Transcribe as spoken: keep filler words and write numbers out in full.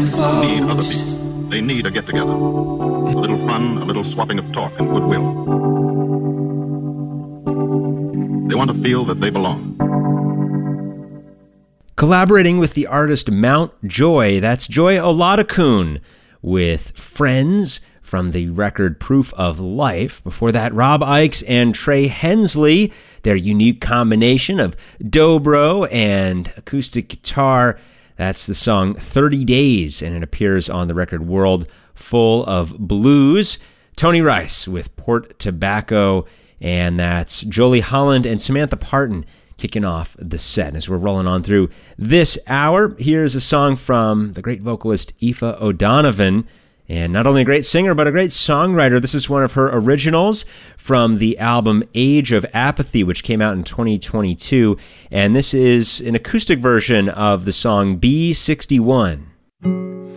flows. Need other people. They need a get-together. A little fun, a little swapping of talk and goodwill. They want to feel that they belong. Collaborating with the artist Mount Joy, that's Joy Oladokun with Friends from the record Proof of Life. Before that, Rob Ickes and Trey Hensley, their unique combination of dobro and acoustic guitar. That's the song thirty days, and it appears on the record World Full of Blues. Tony Rice with Port Tobacco, and that's Jolie Holland and Samantha Parton kicking off the set. And as we're rolling on through this hour, here's a song from the great vocalist Aoife O'Donovan, and not only a great singer, but a great songwriter. This is one of her originals from the album Age of Apathy, which came out in twenty twenty-two, and this is an acoustic version of the song B sixty-one.